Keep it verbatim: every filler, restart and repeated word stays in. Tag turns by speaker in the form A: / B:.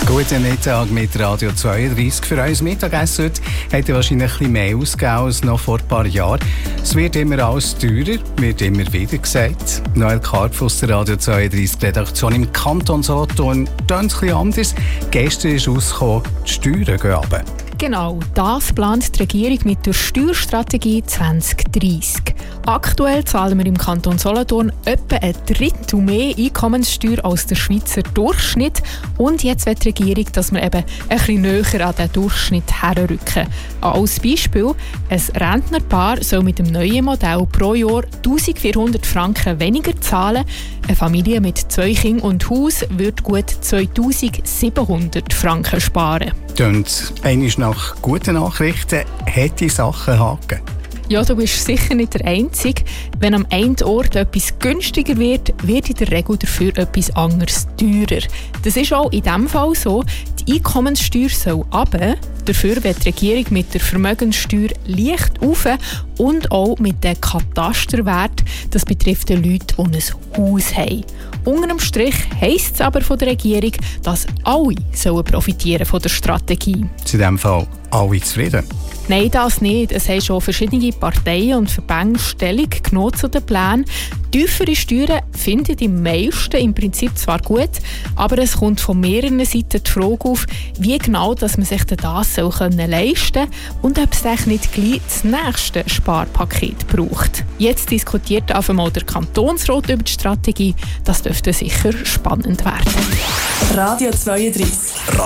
A: Guten Mittag mit Radio zweiunddreißig. Für unser Mittagessen heute hat er wahrscheinlich ein bisschen mehr ausgegeben als noch vor ein paar Jahren. Es wird immer alles teurer, wird immer wieder gesagt. Noel Karpf aus der Radio zweiunddreißig-Redaktion im Kanton Solothurn tönt es ein bisschen anders. Gestern ist rausgekommen, die Steuern gehen runter.
B: Genau, das plant die Regierung mit der Steuerstrategie zwanzig dreissig. Aktuell zahlen wir im Kanton Solothurn etwa ein Drittel mehr Einkommenssteuer als der Schweizer Durchschnitt. Und jetzt will die Regierung, dass wir eben ein bisschen näher an den Durchschnitt herrücken. Als Beispiel, ein Rentnerpaar soll mit dem neuen Modell pro Jahr eintausendvierhundert Franken weniger zahlen. Eine Familie mit zwei Kindern und Haus würde gut zweitausendsiebenhundert Franken sparen.
A: Und einmal nach guten Nachrichten hat die Sache Haken.
B: Ja, du bist sicher nicht der Einzige. Wenn am einen Ort etwas günstiger wird, wird in der Regel dafür etwas anderes teurer. Das ist auch in diesem Fall so. Die Einkommenssteuer soll runter. Dafür wird die Regierung mit der Vermögenssteuer leicht rauf und auch mit dem Katasterwert. Das betrifft die Leute, die ein Haus haben. Unter dem Strich heisst es aber von der Regierung, dass alle sollen profitieren von der Strategie.
A: In diesem Fall alle zufrieden?
B: Nein, das nicht. Es haben schon verschiedene Parteien und Verbände Stellung genommen zu den Plänen. Tiefere Steuern finden die meisten im Prinzip zwar gut, aber es kommt von mehreren Seiten die Frage auf, wie genau dass man sich das soll können leisten und ob es nicht gleich das nächste Sparpaket braucht. Jetzt diskutiert auf einmal der Kantonsrat über die Strategie. Das dürfte sicher spannend werden.
C: Radio zweiunddreißig.